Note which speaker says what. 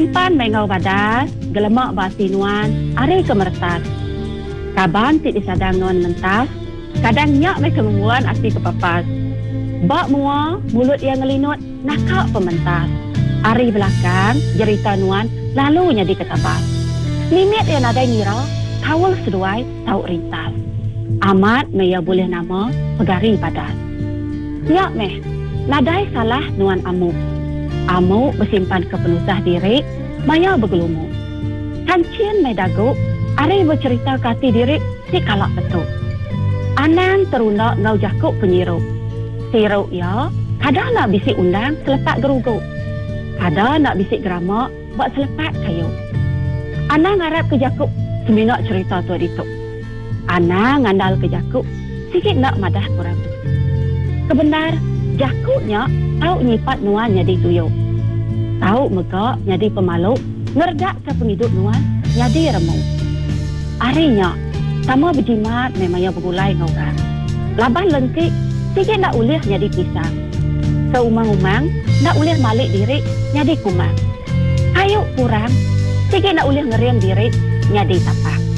Speaker 1: Simpan mengau badas, gelemak basinuan, are kemertas. Kaban tik disadang nuan mentas, kadang nyak mai kemumuan asli kepapas. Bak mua, mulut yang ngelinut, nakak pementas. Ari belakang, jerita nuan, lalu jadi ketabas. Limit yang ada ngira, tawal seduai, tau rintas. Amat maya boleh nama, pegari badas. Nyak meh, nadai salah nuan amuk. Amuk bersimpan kepenusah diri, maya bergelumuk. Kancien mai daguk, are bercerita kati diri, si kalak betul. Anang terunak ngau jakuk penyiruk. Siruk ya, kadang nak bisik undang selepak geruguk. Kadang nak bisik geramak, buat selepak kayu. Anang harap ke jakuk, seminak cerita tu dituk. Anang ngandal ke jakuk, sikit nak madah kurang. Kebenar, jakuknya tahu nyipat nuan jadi tuyuk. Tahu megak jadi pemaluk, ngerdak ke penghidup nuan jadi remuk. Arinya, sama berjimat memangnya bergulai ngorang. Laban lengkik, sikit nak ulih jadi pisang. Seumang-umang, nak ulih malik diri jadi kumang. Ayuk kurang, sikit nak ulih ngeriam diri jadi tapak.